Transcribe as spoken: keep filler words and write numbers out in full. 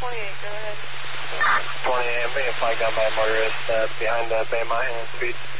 twenty-eight, go ahead. twenty-eight, I'm being flagged down by a motorist uh, behind the Bay Mine speed.